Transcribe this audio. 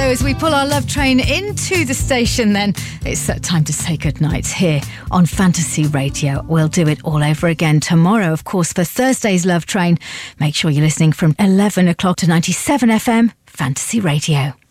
as we pull our love train into the station, then it's time to say goodnight here on Fantasy Radio. We'll do it all over again tomorrow, of course, for Thursday's Love Train. Make sure you're listening from 11 o'clock to 97 FM Fantasy Radio.